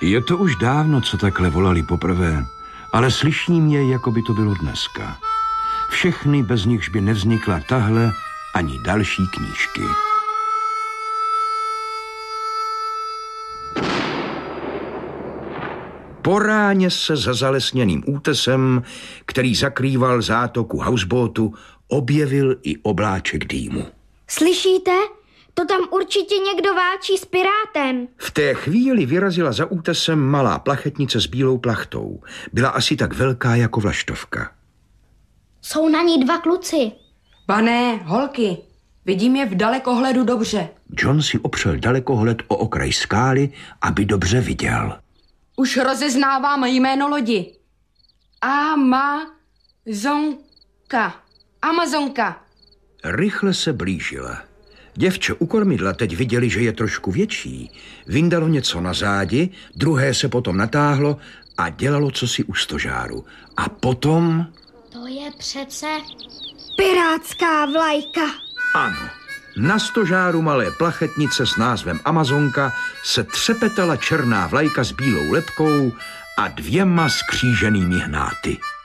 Je to už dávno, co takhle volali poprvé, ale slyším je, jako by to bylo dneska. Všechny, bez nichž by nevznikla tahle ani další knížky. Po ráně se za zalesněným útesem, který zakrýval zátoku houseboatu, objevil i obláček dýmu. Slyšíte? To tam určitě někdo válčí s pirátem. V té chvíli vyrazila za útesem malá plachetnice s bílou plachtou. Byla asi tak velká jako vlaštovka. Jsou na ní dva kluci. Pane, holky, vidím je v dalekohledu dobře. John si opřel dalekohled o okraj skály, aby dobře viděl. Už rozeznávám jméno lodi. Amazonka. Rychle se blížila. Děvče u kormidla teď viděli, že je trošku větší. Vyndalo něco na zádi, druhé se potom natáhlo a dělalo cosi u stožáru. A potom... To je přece pirátská vlajka. Ano. Na stožáru malé plachetnice s názvem Amazonka se třepetala černá vlajka s bílou lebkou a 2 skříženými hnáty.